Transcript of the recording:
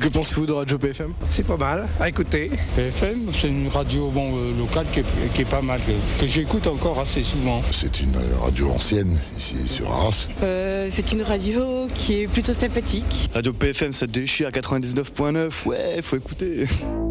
Que pensez-vous de Radio PFM ? C'est pas mal à écouter. PFM, c'est une radio locale qui est pas mal, que j'écoute encore assez souvent. C'est une radio ancienne, ici sur Arras. C'est une radio qui est plutôt sympathique. Radio PFM, ça déchire à 99.9, ouais, faut écouter.